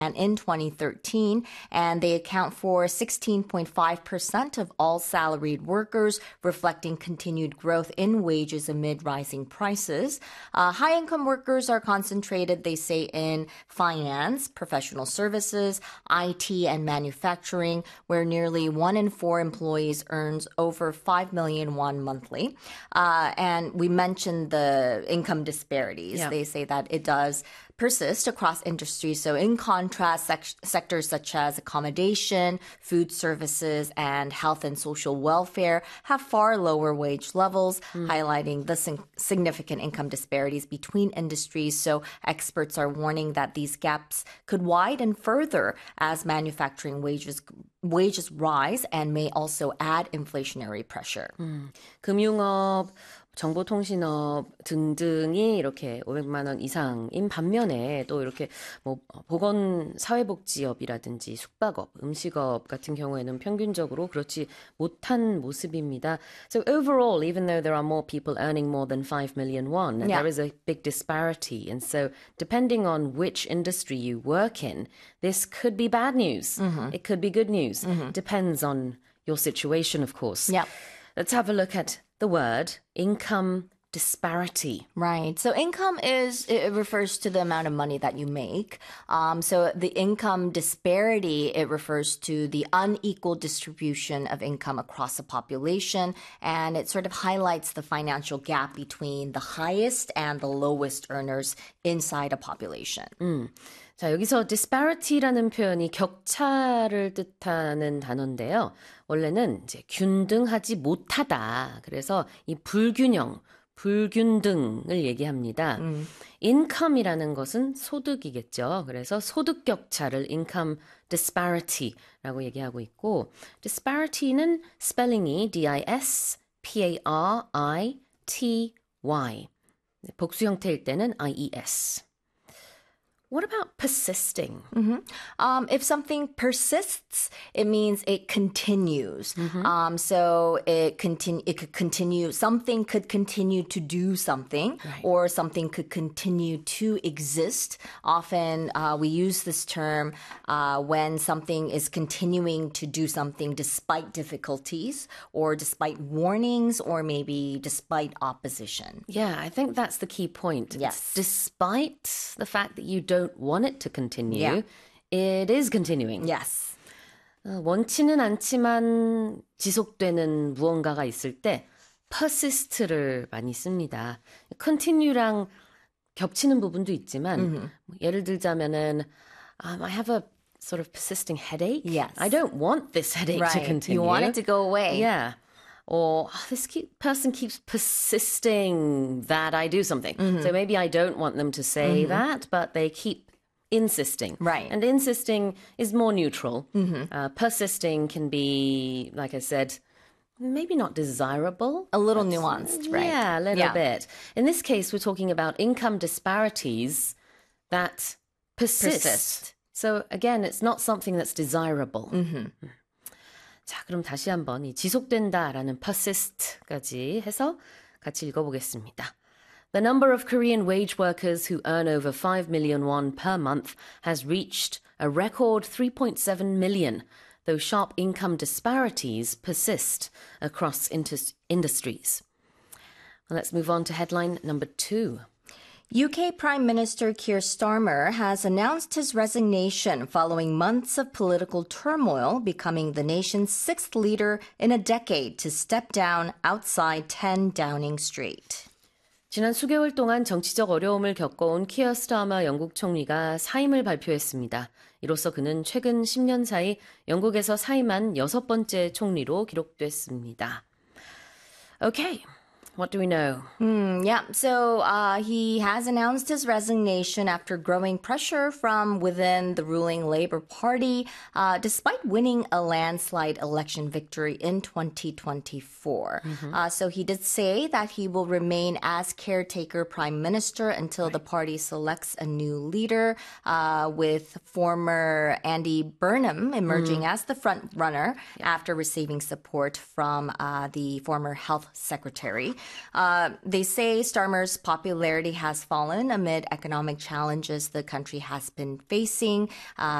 in 2013, and they account for 16.5% of all salaried workers, reflecting continued growth in wages amid rising prices. High-income workers are concentrated, they say, in finance, professional services, IT, and manufacturing, where nearly 1 in 4 employees earns over 5 million won monthly. And we mentioned the income disparities. Yeah. They say that it does persist across industries. So in contrast, sectors such as accommodation, food services, and health and social welfare have far lower wage levels, highlighting the significant income disparities between industries. So experts are warning that these gaps could widen further as manufacturing wages rise and may also add inflationary pressure. 금융업, 정보통신업 등등이 이렇게 500만 원 이상인 반면에 또 이렇게 뭐 보건 사회복지업이라든지 숙박업, 음식업 같은 경우에는 평균적으로 그렇지 못한 모습입니다. So overall, even though there are more people earning more than 5 million won, there is a big disparity. And so depending on which industry you work in, this could be bad news. It could be good news. Depends on your situation, of course. Yeah. Let's have a look at the word income disparity. Right. So income it refers to the amount of money that you make. So the income disparity, it refers to the unequal distribution of income across a population. And it sort of highlights the financial gap between the highest and the lowest earners inside a population. 자, 여기서 disparity라는 표현이 격차를 뜻하는 단어인데요. 원래는 이제 균등하지 못하다. 그래서 이 불균등을 얘기합니다. income이라는 것은 소득이겠죠. 그래서 소득 격차를 income disparity라고 얘기하고 있고, disparity는 스펠링이 D-I-S-P-A-R-I-T-Y. 복수 형태일 때는 I-E-S. What about persisting? If something persists, it means it continues. So it could continue. Something could continue to do something, or something could continue to exist. Often we use this term when something is continuing to do something despite difficulties, or despite warnings, or maybe despite opposition. Yeah, I think that's the key point. Yes. Despite the fact that you don't want it to continue, it is continuing. Yes. 원치는 않지만 지속되는 무언가가 있을 때 persist를 많이 씁니다. continue랑 겹치는 부분도 있지만 예를 들자면은 I have a sort of persisting headache. Yes. I don't want this headache to continue. You want it to go away. Yeah. Or person keeps persisting that I do something. So maybe I don't want them to say that, but they keep insisting. Right. And insisting is more neutral. Persisting can be, like I said, maybe not desirable. A little nuanced, right? Yeah, a little bit. In this case, we're talking about income disparities that persist. So again, it's not something that's desirable. 자, 그럼 다시 한번 이 지속된다라는 persist까지 해서 같이 읽어보겠습니다. The number of Korean wage workers who earn over 5 million won per month has reached a record 3.7 million, though sharp income disparities persist across industries. Well, let's move on to headline number 2. UK Prime Minister Keir Starmer has announced his resignation following months of political turmoil, becoming the nation's 6th leader in a decade to step down outside 10 Downing Street. 지난 수개월 동안 정치적 어려움을 겪어온 키어 스타머 영국 총리가 사임을 발표했습니다. 이로써 그는 최근 10년 사이 영국에서 사임한 6번째 총리로 기록됐습니다. Okay. What do we know? So he has announced his resignation after growing pressure from within the ruling Labour Party, despite winning a landslide election victory in 2024. So he did say that he will remain as caretaker prime minister until the party selects a new leader, with former Andy Burnham emerging as the front runner after receiving support from the former health secretary. They say Starmer's popularity has fallen amid economic challenges the country has been facing.